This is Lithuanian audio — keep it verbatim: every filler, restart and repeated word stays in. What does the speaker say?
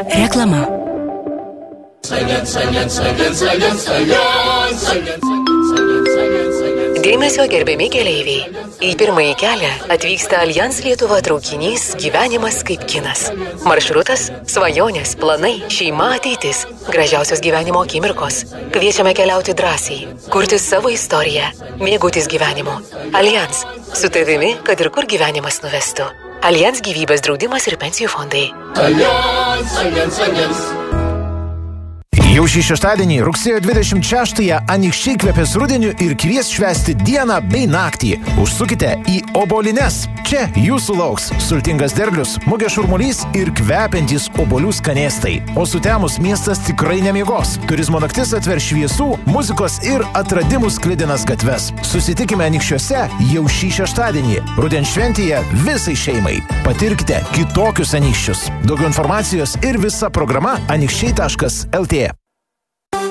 Reklama. Dėmesio gerbiami keleiviai. Į pirmąjį kelią atvyksta Allianz Lietuva traukinys Gyvenimas kaip kinas. Maršrutas – svajonės, planai, šeima, ateitis, gražiausios gyvenimo akimirkos. Kviečiame keliauti drąsiai, kurti savo istoriją, mėgautis gyvenimu. Allianz – su tavimi, kad ir kur gyvenimas nuvestų. Allianz gyvybės draudimas ir pensijų fondai. Allianz, Allianz, Allianz. Jau šį šeštadienį, rugsėjo dvidešimt šeštąją, anykščiai kvepės rudeniu ir kvies švęsti dieną bei naktį. Užsukite į Obolines. Čia jūsų lauks sultingas derlius, mugės šurmulys ir kvepiantys obuolių skanėstai. O sutemus miestas tikrai nemiegos. Turizmo naktis atver šviesų, muzikos ir atradimų sklidinas gatves. Susitikime anykščiuose jau šį šeštadienį. Rudens šventėje visai šeimai. Patirkite kitokius anykščius. Daugiau informacijos ir visa programa anykščiai taškas lt.